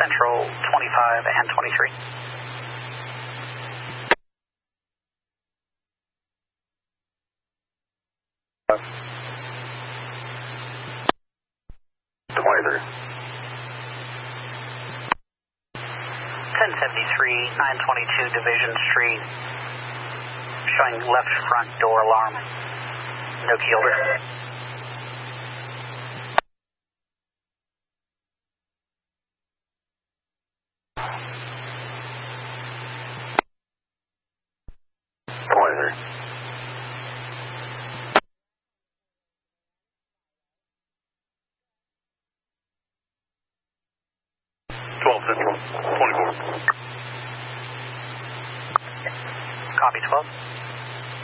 Central 25 and 23. Ten 73, 922 Division Street, showing left front door alarm. No key holder.